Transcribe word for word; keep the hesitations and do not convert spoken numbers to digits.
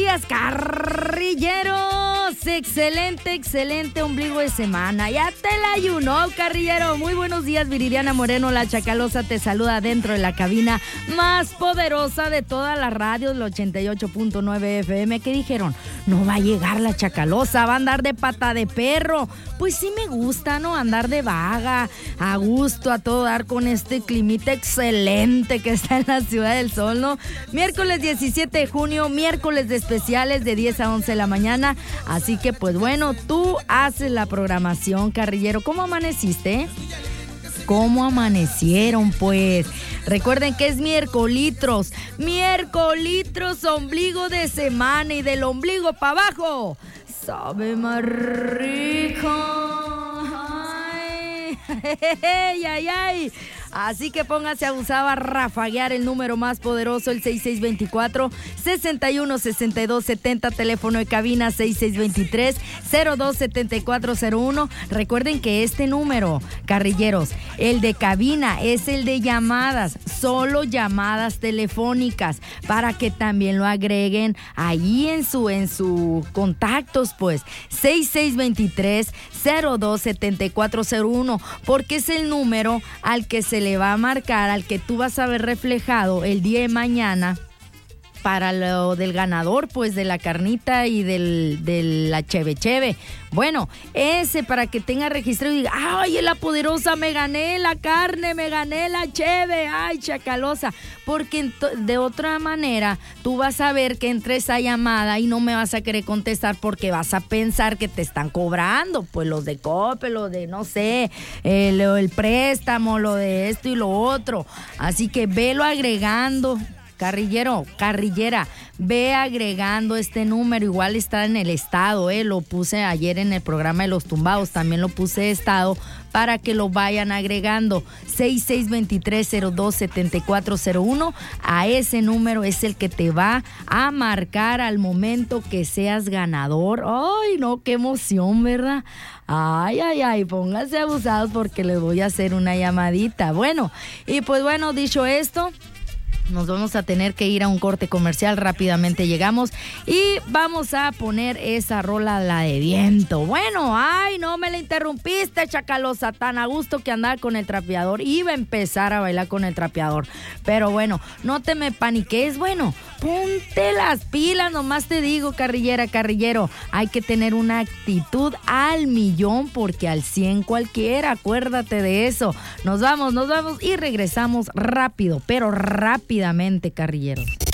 días, carrilleros. Excelente, excelente ombligo de semana. Ya te la ayunó, carrillero. Muy buenos días, Viridiana Moreno, la Chacalosa te saluda dentro de la cabina más poderosa de toda la radio, el ochenta y ocho punto nueve F M. ¿Qué dijeron? No va a llegar la Chacalosa, va a andar de pata de perro. Pues sí me gusta, ¿no? Andar de vaga, a gusto, a todo dar con este climita excelente que está en la Ciudad del Sol, ¿no? Miércoles diecisiete de junio, miércoles de especiales de diez a once de la mañana. Así que, pues bueno, tú haces la programación, carrillero. ¿Cómo amaneciste? ¿Cómo amanecieron, pues? Recuerden que es miércolitros, miércolitros, ombligo de semana, y del ombligo para abajo sabe más rico. Ay, ay, ay, ay. Así que póngase abusado a rafaguear el número más poderoso, el seis seis dos cuatro, seis uno seis dos siete cero, teléfono de cabina seis seis dos tres, cero dos siete cuatro cero uno. Recuerden que este número, carrilleros, el de cabina es el de llamadas, solo llamadas telefónicas, para que también lo agreguen ahí en su, en su contactos, pues, seis seis dos tres, cero dos siete cuatro cero uno, porque es el número al que se le va a marcar, al que tú vas a ver reflejado el día de mañana para lo del ganador, pues, de la carnita y del, de la cheve cheve. Bueno, ese para que tenga registrado y diga, ay, la poderosa, me gané la carne, me gané la cheve, ay, Chacalosa. Porque de otra manera tú vas a ver que entre esa llamada y no me vas a querer contestar porque vas a pensar que te están cobrando, pues los de Coppel, lo de, no sé, el, el préstamo, lo de esto y lo otro. Así que velo agregando. Carrillero, carrillera, ve agregando este número, igual está en el estado, eh, lo puse ayer en el programa de los tumbados, también lo puse de estado para que lo vayan agregando, seis seis dos tres, cero dos siete cuatro cero uno, a ese número es el que te va a marcar al momento que seas ganador. Ay, no, qué emoción, ¿verdad? Ay, ay, ay, pónganse abusados porque les voy a hacer una llamadita. Bueno, y pues bueno, dicho esto, nos vamos a tener que ir a un corte comercial, rápidamente llegamos y vamos a poner esa rola, la de viento. Bueno, ay, no me la interrumpiste, Chacalosa, tan a gusto que andaba con el trapeador, iba a empezar a bailar con el trapeador, pero bueno, no te me paniques, bueno, ponte las pilas, nomás te digo, carrillera, carrillero, hay que tener una actitud al millón porque al cien cualquiera, acuérdate de eso. Nos vamos, nos vamos y regresamos rápido, pero rápido. Rápidamente, carrilleros.